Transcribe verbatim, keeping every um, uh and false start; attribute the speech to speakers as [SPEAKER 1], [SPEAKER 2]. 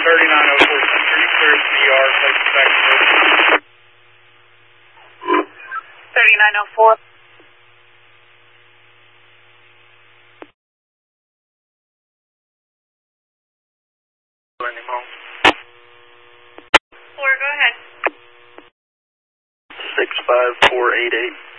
[SPEAKER 1] thirty-nine oh four Century, clear as D R, place it back to road.
[SPEAKER 2] thirty-nine oh four.
[SPEAKER 1] Landing home.
[SPEAKER 2] Four, go ahead.
[SPEAKER 1] six five four eight eight.